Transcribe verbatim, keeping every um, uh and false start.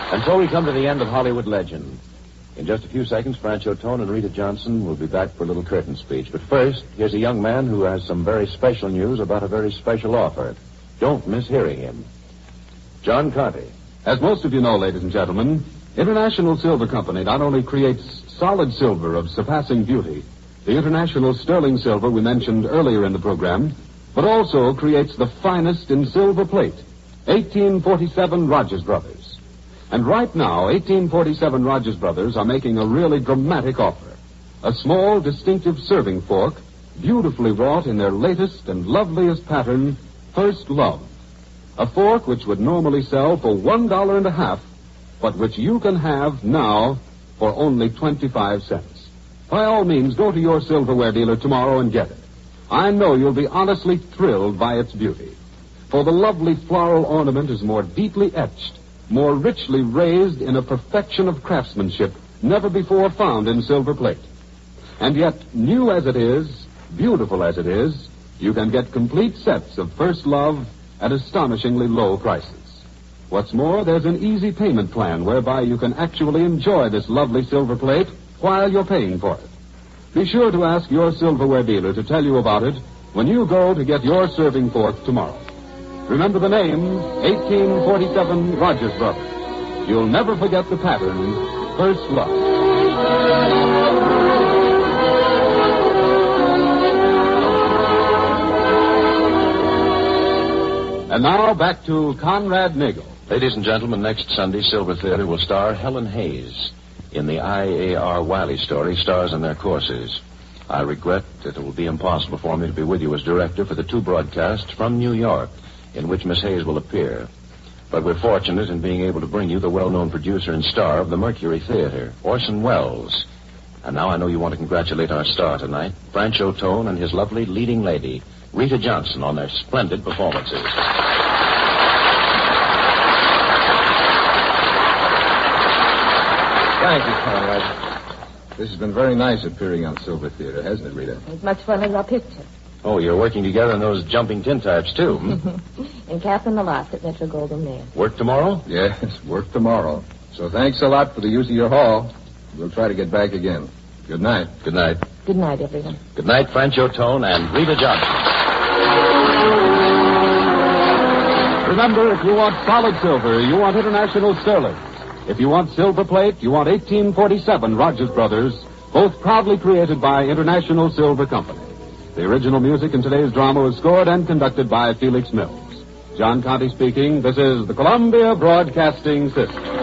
And so we come to the end of Hollywood Legend. In just a few seconds, Francho Tone and Rita Johnson will be back for a little curtain speech. But first, here's a young man who has some very special news about a very special offer. Don't miss hearing him. John Conte. As most of you know, ladies and gentlemen, International Silver Company not only creates solid silver of surpassing beauty, the International Sterling Silver we mentioned earlier in the program, but also creates the finest in silver plate, eighteen forty-seven Rogers Brothers. And right now, eighteen forty-seven Rogers Brothers are making a really dramatic offer. A small, distinctive serving fork, beautifully wrought in their latest and loveliest pattern, First Love. A fork which would normally sell for one dollar and a half, but which you can have now for only twenty-five cents. By all means, go to your silverware dealer tomorrow and get it. I know you'll be honestly thrilled by its beauty. For the lovely floral ornament is more deeply etched, more richly raised in a perfection of craftsmanship never before found in silver plate. And yet, new as it is, beautiful as it is, you can get complete sets of First Love at astonishingly low prices. What's more, there's an easy payment plan whereby you can actually enjoy this lovely silver plate while you're paying for it. Be sure to ask your silverware dealer to tell you about it when you go to get your serving fork tomorrow. Remember the name, eighteen forty-seven Rogers Brothers. You'll never forget the pattern, First Love. And now back to Conrad Nagel. Ladies and gentlemen, next Sunday, Silver Theater will star Helen Hayes in the I A R Wiley story, Stars and Their Courses. I regret that it will be impossible for me to be with you as director for the two broadcasts from New York, in which Miss Hayes will appear. But we're fortunate in being able to bring you the well-known producer and star of the Mercury Theater, Orson Welles. And now I know you want to congratulate our star tonight, Francho Tone and his lovely leading lady, Rita Johnson, on their splendid performances. Thank you, Conrad. This has been very nice appearing on Silver Theater, hasn't it, Rita? As much fun as our picture. Oh, you're working together on those jumping tintypes, too, hmm? In Cap in the Loft at Metro Goldwyn Mayer. Work tomorrow? Yes, work tomorrow. So thanks a lot for the use of your hall. We'll try to get back again. Good night. Good night. Good night, everyone. Good night, Francho Tone and Rita Johnson. Remember, if you want solid silver, you want International Sterling. If you want silver plate, you want eighteen forty-seven Rogers Brothers, both proudly created by International Silver Company. The original music in today's drama was scored and conducted by Felix Mills. John Conte speaking. This is the Columbia Broadcasting System.